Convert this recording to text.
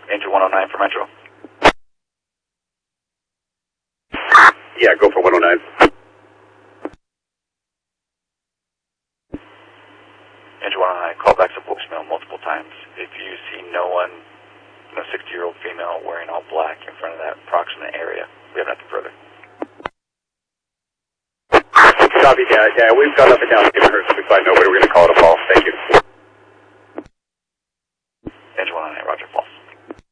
Angel 109 for Metro. Yeah, go for 109. Angel 109, callbacks to voicemail multiple times. If you see no one, 60-year-old female wearing all black in front of that approximate area, we have nothing further. Copy, yeah, we've gone up and down the neighborhood, so we find nobody, we're going to call it a ball. Thank you.